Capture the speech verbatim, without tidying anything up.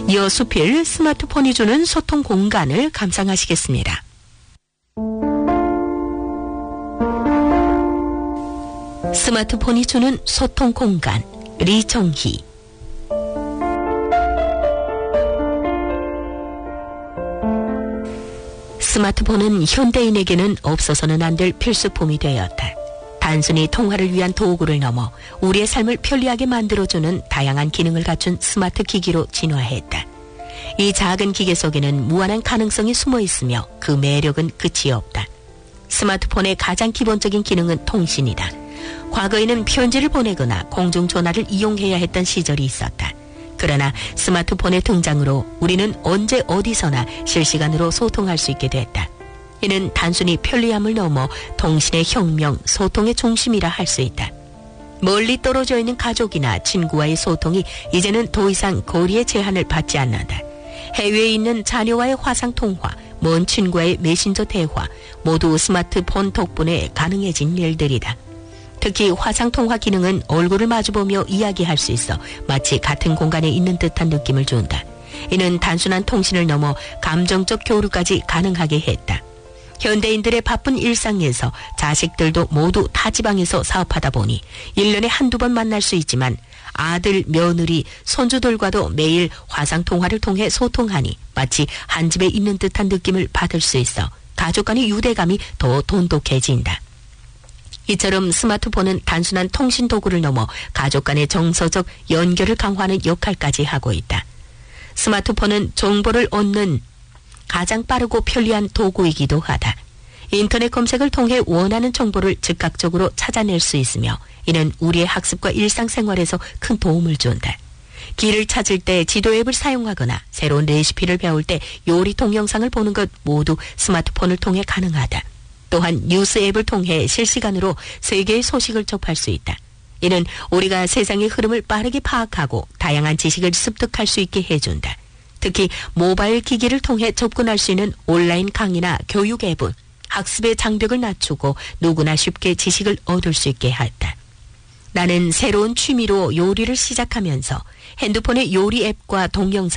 이어 수필 스마트폰이 주는 소통 공간을 감상하시겠습니다. 스마트폰이 주는 소통 공간, 리정희. 스마트폰은 현대인에게는 없어서는 안 될 필수품이 되었다. 단순히 통화를 위한 도구를 넘어 우리의 삶을 편리하게 만들어주는 다양한 기능을 갖춘 스마트 기기로 진화했다. 이 작은 기계 속에는 무한한 가능성이 숨어 있으며 그 매력은 끝이 없다. 스마트폰의 가장 기본적인 기능은 통신이다. 과거에는 편지를 보내거나 공중전화를 이용해야 했던 시절이 있었다. 그러나 스마트폰의 등장으로 우리는 언제 어디서나 실시간으로 소통할 수 있게 됐다. 이는 단순히 편리함을 넘어 통신의 혁명, 소통의 중심이라 할 수 있다. 멀리 떨어져 있는 가족이나 친구와의 소통이 이제는 더 이상 거리의 제한을 받지 않는다. 해외에 있는 자녀와의 화상통화, 먼 친구와의 메신저 대화 모두 스마트폰 덕분에 가능해진 일들이다. 특히 화상통화 기능은 얼굴을 마주보며 이야기할 수 있어 마치 같은 공간에 있는 듯한 느낌을 준다. 이는 단순한 통신을 넘어 감정적 교류까지 가능하게 했다. 현대인들의 바쁜 일상에서 자식들도 모두 타 지방에서 사업하다 보니 일 년에 한두 번 만날 수 있지만 아들, 며느리, 손주들과도 매일 화상통화를 통해 소통하니 마치 한 집에 있는 듯한 느낌을 받을 수 있어 가족 간의 유대감이 더 돈독해진다. 이처럼 스마트폰은 단순한 통신 도구를 넘어 가족 간의 정서적 연결을 강화하는 역할까지 하고 있다. 스마트폰은 정보를 얻는 가장 빠르고 편리한 도구이기도 하다. 인터넷 검색을 통해 원하는 정보를 즉각적으로 찾아낼 수 있으며 이는 우리의 학습과 일상생활에서 큰 도움을 준다. 길을 찾을 때 지도 앱을 사용하거나 새로운 레시피를 배울 때 요리 동영상을 보는 것 모두 스마트폰을 통해 가능하다. 또한 뉴스 앱을 통해 실시간으로 세계의 소식을 접할 수 있다. 이는 우리가 세상의 흐름을 빠르게 파악하고 다양한 지식을 습득할 수 있게 해준다. 특히 모바일 기기를 통해 접근할 수 있는 온라인 강의나 교육 앱은 학습의 장벽을 낮추고 누구나 쉽게 지식을 얻을 수 있게 했다. 나는 새로운 취미로 요리를 시작하면서 핸드폰의 요리 앱과 동영상